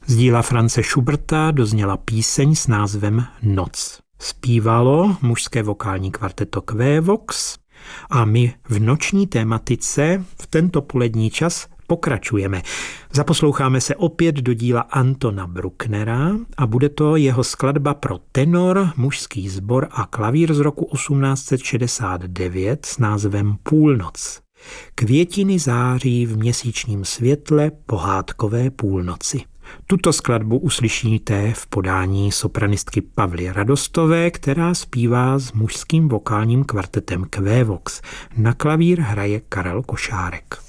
Z díla Franze Schuberta dozněla píseň s názvem Noc. Zpívalo mužské vokální kvarteto Quevox a my v noční tématice v tento polední čas pokračujeme. Zaposloucháme se opět do díla Antona Brucknera a bude to jeho skladba pro tenor, mužský sbor a klavír z roku 1869 s názvem Půlnoc. Květiny září v měsíčním světle pohádkové půlnoci. Tuto skladbu uslyšíte v podání sopranistky Pavly Radostové, která zpívá s mužským vokálním kvartetem Quevox. Na klavír hraje Karel Košárek.